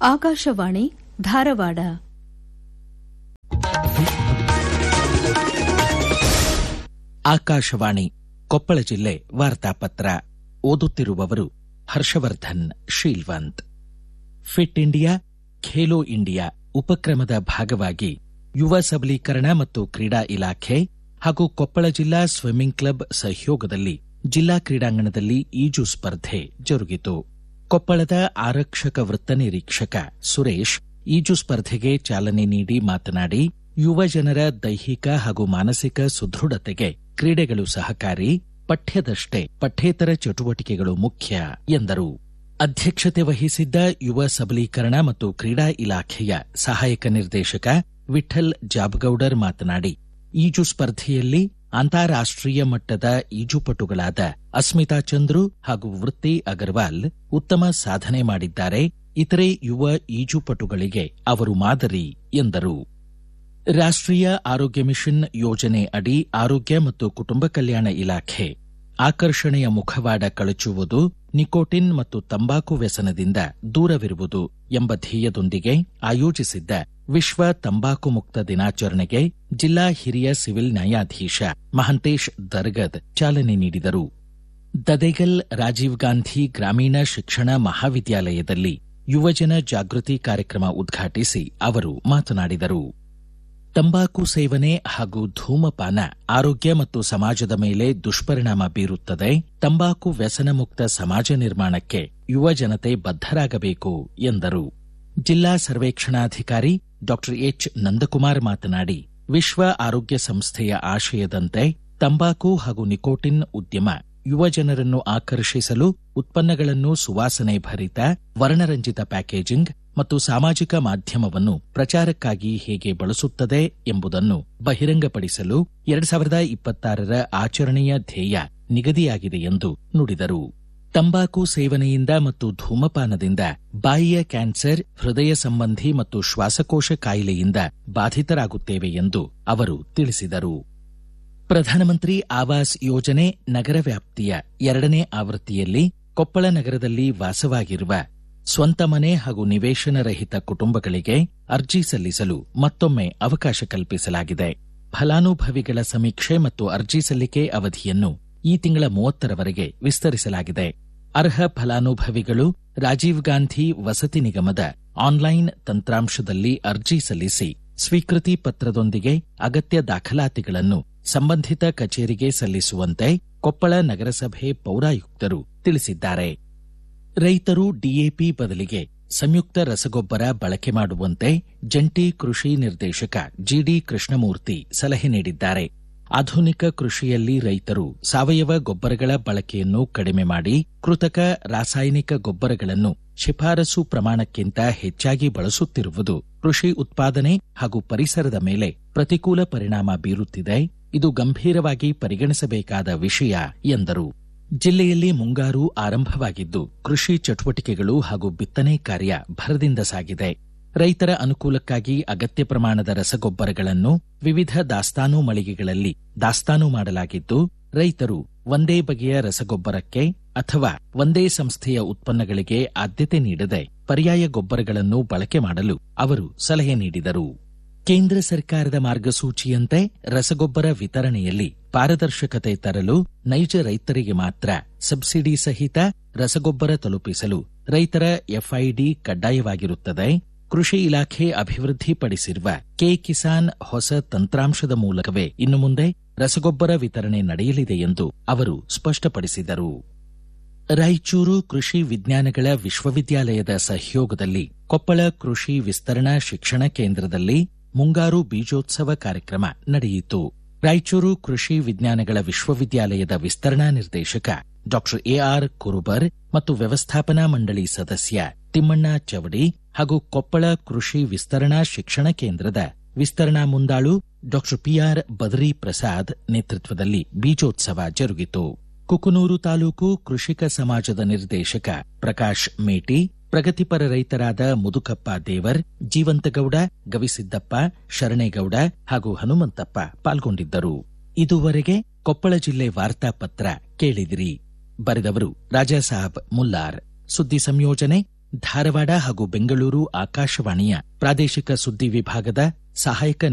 ಆಕಾಶವಾಣಿ ಧಾರವಾಡ. ಆಕಾಶವಾಣಿ ಕೊಪ್ಪಳ ಜಿಲ್ಲೆ ವಾರ್ತಾಪತ್ರ. ಓದುತ್ತಿರುವವರು Harshvardhan Sheelvant. Fit India Khelo India ಉಪಕ್ರಮದ ಭಾಗವಾಗಿ ಯುವ ಸಬಲೀಕರಣ ಮತ್ತು ಕ್ರೀಡಾ ಇಲಾಖೆ ಹಾಗೂ ಕೊಪ್ಪಳ ಜಿಲ್ಲಾ ಸ್ವಿಮ್ಮಿಂಗ್ ಕ್ಲಬ್ ಸಹಯೋಗದಲ್ಲಿ ಜಿಲ್ಲಾ ಕ್ರೀಡಾಂಗಣದಲ್ಲಿ ಈಜು ಸ್ಪರ್ಧೆ ಜರುಗಿತು. ಕೊಪ್ಪಳದ ಆರಕ್ಷಕ ವೃತ್ತ ನಿರೀಕ್ಷಕ ಸುರೇಶ್ ಈಜು ಸ್ಪರ್ಧೆಗೆ ಚಾಲನೆ ನೀಡಿ ಮಾತನಾಡಿ, ಯುವ ಜನರ ದೈಹಿಕ ಹಾಗೂ ಮಾನಸಿಕ ಸುದೃಢತೆಗೆ ಕ್ರೀಡೆಗಳು ಸಹಕಾರಿ, ಪಠ್ಯದಷ್ಟೇ ಪಠ್ಯೇತರ ಚಟುವಟಿಕೆಗಳು ಮುಖ್ಯ ಎಂದರು. ಅಧ್ಯಕ್ಷತೆ ವಹಿಸಿದ್ದ ಯುವ ಸಬಲೀಕರಣ ಮತ್ತು ಕ್ರೀಡಾ ಇಲಾಖೆಯ ಸಹಾಯಕ ನಿರ್ದೇಶಕ ವಿಠಲ್ ಜಾಬಗೌಡರ್ ಮಾತನಾಡಿ, ಈಜು ಸ್ಪರ್ಧೆಯಲ್ಲಿ ಅಂತಾರಾಷ್ಟ್ರೀಯ ಮಟ್ಟದ ಈಜುಪಟುಗಳಾದ ಅಸ್ಮಿತಾ ಚಂದ್ರು ಹಾಗೂ ವೃತ್ತಿ ಅಗರ್ವಾಲ್ ಉತ್ತಮ ಸಾಧನೆ ಮಾಡಿದ್ದಾರೆ. ಇತರೆ ಯುವ ಈಜುಪಟುಗಳಿಗೆ ಅವರು ಮಾದರಿ ಎಂದರು. ರಾಷ್ಟ್ರೀಯ ಆರೋಗ್ಯ ಮಿಷನ್ ಯೋಜನೆ ಅಡಿ ಆರೋಗ್ಯ ಮತ್ತು ಕುಟುಂಬ ಕಲ್ಯಾಣ ಇಲಾಖೆ ಆಕರ್ಷಣೆಯ ಮುಖವಾಡ ಕಳಚುವುದು, ನಿಕೋಟಿನ್ ಮತ್ತು ತಂಬಾಕು ವ್ಯಸನದಿಂದ ದೂರವಿರುವುದು ಎಂಬ ಧ್ಯೇಯದೊಂದಿಗೆ ಆಯೋಜಿಸಿದ್ದ ವಿಶ್ವ ತಂಬಾಕು ಮುಕ್ತ ದಿನಾಚರಣೆಗೆ ಜಿಲ್ಲಾ ಹಿರಿಯ ಸಿವಿಲ್ ನ್ಯಾಯಾಧೀಶ ಮಹಂತೇಶ್ ದರ್ಗದ್ ಚಾಲನೆ ನೀಡಿದರು. ದದೇಗಲ್ ರಾಜೀವ್ ಗಾಂಧಿ ಗ್ರಾಮೀಣ ಶಿಕ್ಷಣ ಮಹಾವಿದ್ಯಾಲಯದಲ್ಲಿ ಯುವಜನ ಜಾಗೃತಿ ಕಾರ್ಯಕ್ರಮ ಉದ್ಘಾಟಿಸಿ ಅವರು ಮಾತನಾಡಿದರು. ತಂಬಾಕು ಸೇವನೆ ಹಾಗೂ ಧೂಮಪಾನ ಆರೋಗ್ಯ ಮತ್ತು ಸಮಾಜದ ಮೇಲೆ ದುಷ್ಪರಿಣಾಮ ಬೀರುತ್ತದೆ. ತಂಬಾಕು ವ್ಯಸನ ಮುಕ್ತ ಸಮಾಜ ನಿರ್ಮಾಣಕ್ಕೆ ಯುವ ಜನತೆ ಬದ್ಧರಾಗಬೇಕು ಎಂದರು. ಜಿಲ್ಲಾ ಸರ್ವೇಕ್ಷಣಾಧಿಕಾರಿ ಡಾ ಎಚ್ ನಂದಕುಮಾರ್ ಮಾತನಾಡಿ, ವಿಶ್ವ ಆರೋಗ್ಯ ಸಂಸ್ಥೆಯ ಆಶಯದಂತೆ ತಂಬಾಕು ಹಾಗೂ ನಿಕೋಟಿನ್ ಉದ್ಯಮ ಯುವ ಜನರನ್ನು ಆಕರ್ಷಿಸಲು ಉತ್ಪನ್ನಗಳನ್ನು ಸುವಾಸನೆ ಭರಿತ, ವರ್ಣರಂಜಿತ ಪ್ಯಾಕೇಜಿಂಗ್ ಮತ್ತು ಸಾಮಾಜಿಕ ಮಾಧ್ಯಮವನ್ನು ಪ್ರಚಾರಕ್ಕಾಗಿ ಹೇಗೆ ಬಳಸುತ್ತದೆ ಎಂಬುದನ್ನು ಬಹಿರಂಗಪಡಿಸಲು 2026 ಆಚರಣೆಯ ಧ್ಯೇಯ ನಿಗದಿಯಾಗಿದೆ ಎಂದು ನುಡಿದರು. ತಂಬಾಕು ಸೇವನೆಯಿಂದ ಮತ್ತು ಧೂಮಪಾನದಿಂದ ಬಾಯಿಯ ಕ್ಯಾನ್ಸರ್, ಹೃದಯ ಸಂಬಂಧಿ ಮತ್ತು ಶ್ವಾಸಕೋಶ ಕಾಯಿಲೆಯಿಂದ ಬಾಧಿತರಾಗುತ್ತೇವೆ ಎಂದು ಅವರು ತಿಳಿಸಿದರು. ಪ್ರಧಾನಮಂತ್ರಿ ಆವಾಸ್ ಯೋಜನೆ ನಗರ ವ್ಯಾಪ್ತಿಯ 2ನೇ ಆವೃತ್ತಿಯಲ್ಲಿ ಕೊಪ್ಪಳ ನಗರದಲ್ಲಿ ವಾಸವಾಗಿರುವ ಸ್ವಂತ ಮನೆ ಹಾಗೂ ನಿವೇಶನ ರಹಿತ ಕುಟುಂಬಗಳಿಗೆ ಅರ್ಜಿ ಸಲ್ಲಿಸಲು ಮತ್ತೊಮ್ಮೆ ಅವಕಾಶ ಕಲ್ಪಿಸಲಾಗಿದೆ. ಫಲಾನುಭವಿಗಳ ಸಮೀಕ್ಷೆ ಮತ್ತು ಅರ್ಜಿ ಸಲ್ಲಿಕೆ ಅವಧಿಯನ್ನು ಈ ತಿಂಗಳ 30ರವರೆಗೆ ವಿಸ್ತರಿಸಲಾಗಿದೆ. ಅರ್ಹ ಫಲಾನುಭವಿಗಳು ರಾಜೀವ್ ಗಾಂಧಿ ವಸತಿ ನಿಗಮದ ಆನ್ಲೈನ್ ತಂತ್ರಾಂಶದಲ್ಲಿ ಅರ್ಜಿ ಸಲ್ಲಿಸಿ ಸ್ವೀಕೃತಿ ಪತ್ರದೊಂದಿಗೆ ಅಗತ್ಯ ದಾಖಲಾತಿಗಳನ್ನು ಸಂಬಂಧಿತ ಕಚೇರಿಗೆ ಸಲ್ಲಿಸುವಂತೆ ಕೊಪ್ಪಳ ನಗರಸಭೆ ಪೌರಾಯುಕ್ತರು ತಿಳಿಸಿದ್ದಾರೆ. ರೈತರು ಡಿಎಪಿ ಬದಲಿಗೆ ಸಂಯುಕ್ತ ರಸಗೊಬ್ಬರ ಬಳಕೆ ಮಾಡುವಂತೆ ಜಂಟಿ ಕೃಷಿ ನಿರ್ದೇಶಕ ಜಿಡಿ ಕೃಷ್ಣಮೂರ್ತಿ ಸಲಹೆ ನೀಡಿದ್ದಾರೆ. ಆಧುನಿಕ ಕೃಷಿಯಲ್ಲಿ ರೈತರು ಸಾವಯವ ಗೊಬ್ಬರಗಳ ಬಳಕೆಯನ್ನು ಕಡಿಮೆ ಮಾಡಿ ಕೃತಕ ರಾಸಾಯನಿಕ ಗೊಬ್ಬರಗಳನ್ನು ಶಿಫಾರಸು ಪ್ರಮಾಣಕ್ಕಿಂತ ಹೆಚ್ಚಾಗಿ ಬಳಸುತ್ತಿರುವುದು ಕೃಷಿ ಉತ್ಪಾದನೆ ಹಾಗೂ ಪರಿಸರದ ಮೇಲೆ ಪ್ರತಿಕೂಲ ಪರಿಣಾಮ ಬೀರುತ್ತಿದೆ. ಇದು ಗಂಭೀರವಾಗಿ ಪರಿಗಣಿಸಬೇಕಾದ ವಿಷಯ ಎಂದರು. ಜಿಲ್ಲೆಯಲ್ಲಿ ಮುಂಗಾರು ಆರಂಭವಾಗಿದ್ದು ಕೃಷಿ ಚಟುವಟಿಕೆಗಳು ಹಾಗೂ ಬಿತ್ತನೆ ಕಾರ್ಯ ಭರದಿಂದ ಸಾಗಿದೆ. ರೈತರ ಅನುಕೂಲಕ್ಕಾಗಿ ಅಗತ್ಯ ಪ್ರಮಾಣದ ರಸಗೊಬ್ಬರಗಳನ್ನು ವಿವಿಧ ದಾಸ್ತಾನು ಮಳಿಗೆಗಳಲ್ಲಿ ದಾಸ್ತಾನು ಮಾಡಲಾಗಿದ್ದು, ರೈತರು ಒಂದೇ ಬಗೆಯ ರಸಗೊಬ್ಬರಕ್ಕೆ ಅಥವಾ ಒಂದೇ ಸಂಸ್ಥೆಯ ಉತ್ಪನ್ನಗಳಿಗೆ ಆದ್ಯತೆ ನೀಡದೆ ಪರ್ಯಾಯ ಗೊಬ್ಬರಗಳನ್ನು ಬಳಕೆ ಮಾಡಲು ಅವರು ಸಲಹೆ ನೀಡಿದರು. ಕೇಂದ್ರ ಸರ್ಕಾರದ ಮಾರ್ಗಸೂಚಿಯಂತೆ ರಸಗೊಬ್ಬರ ವಿತರಣೆಯಲ್ಲಿ ಪಾರದರ್ಶಕತೆ ತರಲು ನೈಜ ರೈತರಿಗೆ ಮಾತ್ರ ಸಬ್ಸಿಡಿ ಸಹಿತ ರಸಗೊಬ್ಬರ ತಲುಪಿಸಲು ರೈತರ ಎಫ್ಐಡಿ ಕಡ್ಡಾಯವಾಗಿರುತ್ತದೆ. ಕೃಷಿ ಇಲಾಖೆ ಅಭಿವೃದ್ಧಿಪಡಿಸಿರುವ ಕೆ ಕಿಸಾನ್ ಹೊಸ ತಂತ್ರಾಂಶದ ಮೂಲಕವೇ ಇನ್ನು ಮುಂದೆ ರಸಗೊಬ್ಬರ ವಿತರಣೆ ನಡೆಯಲಿದೆ ಎಂದು ಅವರು ಸ್ಪಷ್ಟಪಡಿಸಿದರು. ರಾಯಚೂರು ಕೃಷಿ ವಿಜ್ಞಾನಗಳ ವಿಶ್ವವಿದ್ಯಾಲಯದ ಸಹಯೋಗದಲ್ಲಿ ಕೊಪ್ಪಳ ಕೃಷಿ ವಿಸ್ತರಣಾ ಶಿಕ್ಷಣ ಕೇಂದ್ರದಲ್ಲಿ ಮುಂಗಾರು ಬೀಜೋತ್ಸವ ಕಾರ್ಯಕ್ರಮ ನಡೆಯಿತು. ರಾಯಚೂರು ಕೃಷಿ ವಿಜ್ಞಾನಗಳ ವಿಶ್ವವಿದ್ಯಾಲಯದ ವಿಸ್ತರಣಾ ನಿರ್ದೇಶಕ ಡಾ ಎಆರ್ ಕುರುಬರ್ ಮತ್ತು ವ್ಯವಸ್ಥಾಪನಾ ಮಂಡಳಿ ಸದಸ್ಯ ತಿಮ್ಮಣ್ಣ ಚವಡಿ ಹಾಗೂ ಕೊಪ್ಪಳ ಕೃಷಿ ವಿಸ್ತರಣಾ ಶಿಕ್ಷಣ ಕೇಂದ್ರದ ವಿಸ್ತರಣಾ ಮುಂದಾಳು ಡಾ ಪಿಆರ್ ಬದರಿ ಪ್ರಸಾದ್ ನೇತೃತ್ವದಲ್ಲಿ ಬೀಜೋತ್ಸವ ಜರುಗಿತು. ಕುಕನೂರು ತಾಲೂಕು ಕೃಷಿಕ ಸಮಾಜದ ನಿರ್ದೇಶಕ ಪ್ರಕಾಶ್ ಮೇಟಿ, ಪ್ರಗತಿಪರ ರೈತರಾದ ಮುದುಕಪ್ಪ ದೇವರ್, ಜೀವಂತಗೌಡ, ಗವಿಸಿದ್ದಪ್ಪ, ಶರಣೇಗೌಡ ಹಾಗೂ ಹನುಮಂತಪ್ಪ ಪಾಲ್ಗೊಂಡಿದ್ದರು. ಇದುವರೆಗೆ ಕೊಪ್ಪಳ ಜಿಲ್ಲೆ ವಾರ್ತಾಪತ್ರ ಕೇಳಿದಿರಿ. ಬರೆದವರು ರಾಜಾಸಾಬ್ ಮುಲ್ಲಾರ್. ಸುದ್ದಿ ಸಂಯೋಜನೆ ಧಾರವಾಡ ಹಾಗೂ ಬೆಂಗಳೂರು ಆಕಾಶವಾಣಿಯ ಪ್ರಾದೇಶಿಕ ಸುದ್ದಿ ವಿಭಾಗದ ಸಹಾಯಕ